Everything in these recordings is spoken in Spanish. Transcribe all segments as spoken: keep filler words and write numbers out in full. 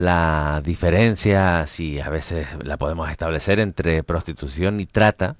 la diferencia, si a veces la podemos establecer, entre prostitución y trata.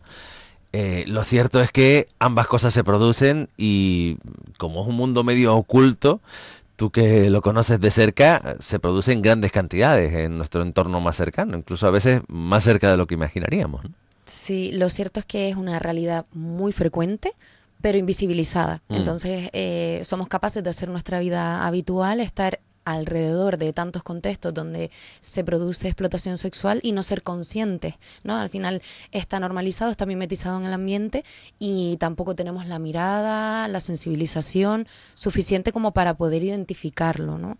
Eh, lo cierto es que ambas cosas se producen y como es un mundo medio oculto, tú que lo conoces de cerca, se producen grandes cantidades en nuestro entorno más cercano, incluso a veces más cerca de lo que imaginaríamos, ¿no? Sí, lo cierto es que es una realidad muy frecuente, pero invisibilizada. Mm. Entonces, eh, somos capaces de hacer nuestra vida habitual, estar alrededor de tantos contextos donde se produce explotación sexual y no ser conscientes, ¿no? Al final está normalizado, está mimetizado en el ambiente y tampoco tenemos la mirada, la sensibilización suficiente como para poder identificarlo, ¿no?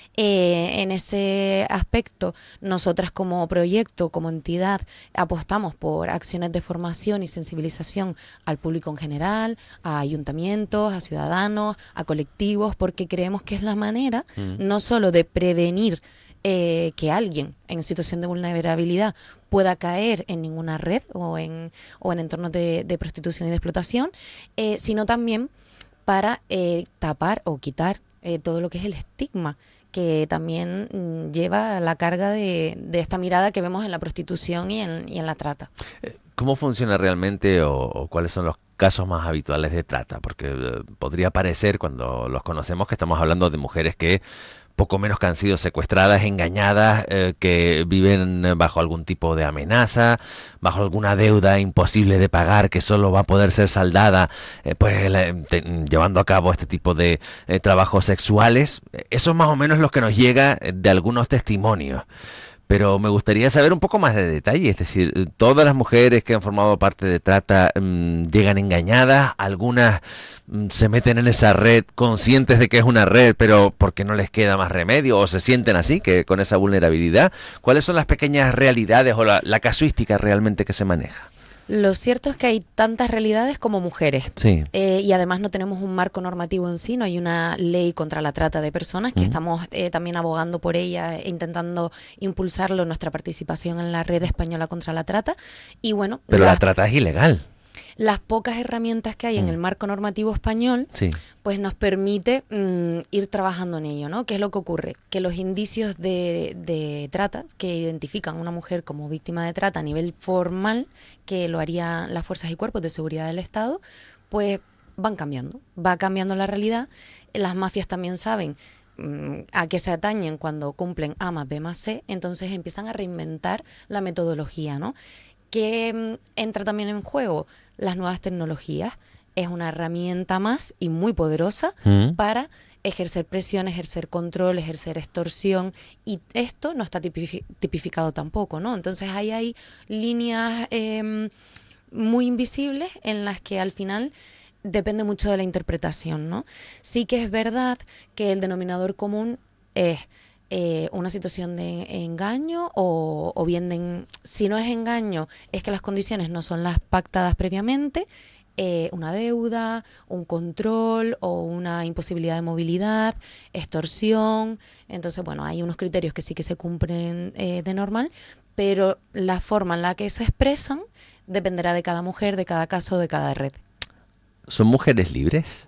Eh, en ese aspecto, nosotras como proyecto, como entidad, apostamos por acciones de formación y sensibilización al público en general, a ayuntamientos, a ciudadanos, a colectivos, porque creemos que es la manera Mm. no solo de prevenir eh, que alguien en situación de vulnerabilidad pueda caer en ninguna red o en, o en entornos de, de prostitución y de explotación, eh, sino también para eh, tapar o quitar eh, todo lo que es el estigma que también mm, lleva la carga de, de esta mirada que vemos en la prostitución y en, y en la trata. ¿Cómo funciona realmente o, o cuáles son los casos más habituales de trata? Porque eh, podría parecer cuando los conocemos que estamos hablando de mujeres que poco menos que han sido secuestradas, engañadas, eh, que viven bajo algún tipo de amenaza, bajo alguna deuda imposible de pagar que solo va a poder ser saldada eh, pues la- te- llevando a cabo este tipo de eh, trabajos sexuales. Eso es más o menos lo que nos llega eh, de algunos testimonios. Pero me gustaría saber un poco más de detalle, es decir, eh, todas las mujeres que han formado parte de trata mm, llegan engañadas, algunas mm, se meten en esa red conscientes de que es una red, pero porque no les queda más remedio o se sienten así, que con esa vulnerabilidad. ¿Cuáles son las pequeñas realidades o la, la casuística realmente que se maneja? Lo cierto es que hay tantas realidades como mujeres. Sí. Eh, y además no tenemos un marco normativo en sí, no hay una ley contra la trata de personas, que Mm. estamos eh, también abogando por ella e intentando impulsarlo en nuestra participación en la red española contra la trata. Y bueno, Pero la las, trata es ilegal. las pocas herramientas que hay en Mm. el marco normativo español Sí. pues nos permite mm, ir trabajando en ello, ¿no? ¿Qué es lo que ocurre? Que los indicios de, de trata que identifican a una mujer como víctima de trata a nivel formal, que lo harían las fuerzas y cuerpos de seguridad del Estado, pues van cambiando, va cambiando la realidad. Las mafias también saben mm, a qué se atañen cuando cumplen A más B más C, entonces empiezan a reinventar la metodología, ¿no? Que mm, entra también en juego las nuevas tecnologías. Es una herramienta más y muy poderosa Mm. para ejercer presión, ejercer control, ejercer extorsión, y esto no está tipifi- tipificado tampoco, ¿no? Entonces ahí hay líneas eh, muy invisibles en las que al final depende mucho de la interpretación, ¿no? Sí que es verdad que el denominador común es eh, una situación de engaño o, o bien de, en- si no es engaño, es que las condiciones no son las pactadas previamente, eh, una deuda, un control o una imposibilidad de movilidad, extorsión. Entonces, bueno, hay unos criterios que sí que se cumplen eh, de normal, pero la forma en la que se expresan dependerá de cada mujer, de cada caso, de cada red. ¿Son mujeres libres?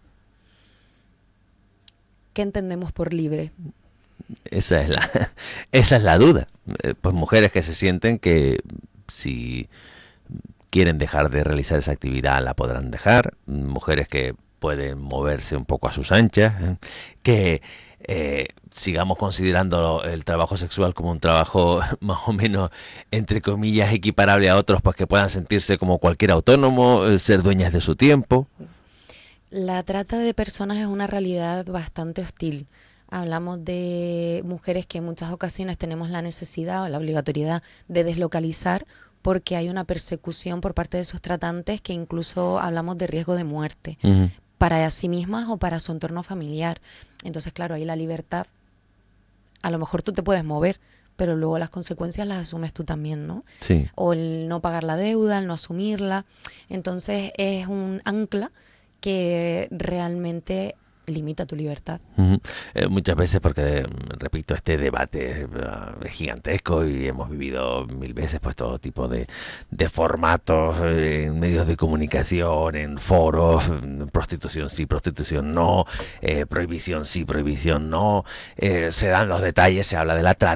¿Qué entendemos por libre? Esa es la, esa es la duda. Eh, Pues mujeres que se sienten que si quieren dejar de realizar esa actividad la podrán dejar, mujeres que pueden moverse un poco a sus anchas, ¿eh? que eh, sigamos considerando el trabajo sexual como un trabajo más o menos, entre comillas, equiparable a otros, pues que puedan sentirse como cualquier autónomo, eh, ser dueñas de su tiempo. La trata de personas es una realidad bastante hostil. Hablamos de mujeres que en muchas ocasiones tenemos la necesidad o la obligatoriedad de deslocalizar porque hay una persecución por parte de sus tratantes, que incluso hablamos de riesgo de muerte Ujú. para sí mismas o para su entorno familiar. Entonces, claro, ahí la libertad, a lo mejor tú te puedes mover, pero luego las consecuencias las asumes tú también, ¿no? Sí. O el no pagar la deuda, el no asumirla. Entonces es un ancla que realmente limita tu libertad. Uh-huh. Eh, muchas veces porque, repito, este debate uh, es gigantesco y hemos vivido mil veces pues todo tipo de, de formatos eh, en medios de comunicación, en foros, prostitución sí, prostitución no, eh, prohibición sí, prohibición no, eh, se dan los detalles, se habla de la trata.